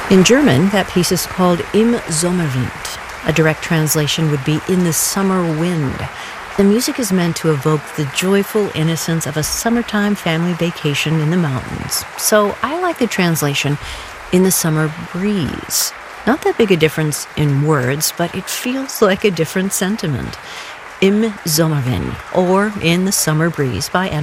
In German, that piece is called Im Sommerwind. A direct translation would be In the Summer Wind. The music is meant to evoke the joyful innocence of a summertime family vacation in the mountains. So I like the translation In the Summer Breeze. Not that big a difference in words, but it feels like a different sentiment. Im Sommerwind, or In the Summer Breeze by